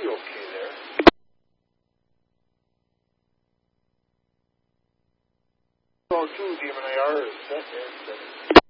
you okay there? All two, Gemini R is set.